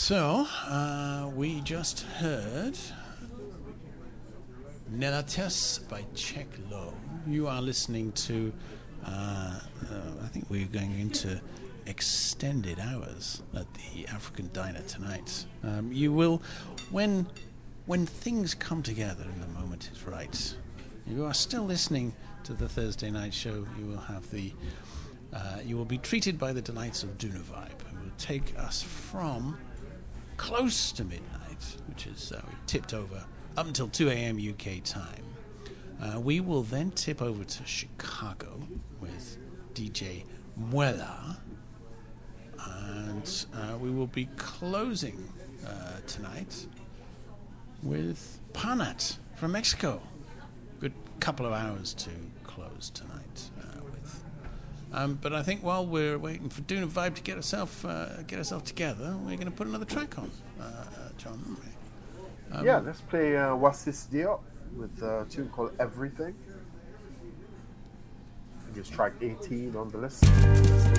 So, we just heard Nelates by Check Low. You are listening to, I think we're going into extended hours at the African Diner tonight. You will, when things come together and the moment is right, you are still listening to the Thursday night show. You will have you will be treated by the delights of Duna Vibe, who will take us from close to midnight, which is we've tipped over up until 2 a.m. UK time. We will then tip over to Chicago with DJ Muela, and we will be closing tonight with Panat from Mexico. Good couple of hours to close tonight with. But I think while we're waiting for Duna Vibe to get herself together, we're going to put another track on, John. Let's play Oasis Diop with a tune called Everything. I think it's track 18 on the list.